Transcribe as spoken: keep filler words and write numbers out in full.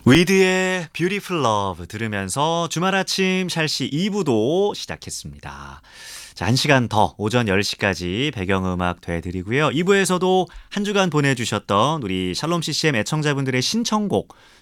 위드의 Beautiful Love 들으면서 주말 아침 샬시 이 부도 시작했습니다. 자, 한 시간 더 오전 열 시까지 배경음악 되드리고요. 이 부에서도 한 주간 보내주셨던 우리 샬롬 씨씨엠 애청자분들의 신청곡